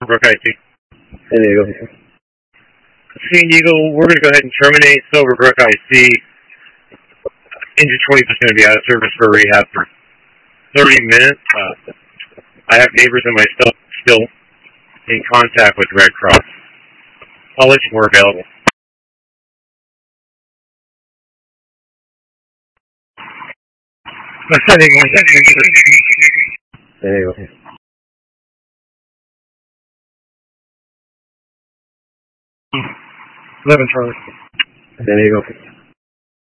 Brook IT. San Diego. San Diego, we're going to go ahead and terminate Silverbrook IC. Engine 20 is going to be out of service for rehab for 30 minutes. I have neighbors in my still in contact with Red Cross. I'll let you know more available. San Diego. 11 Charlie. San Diego.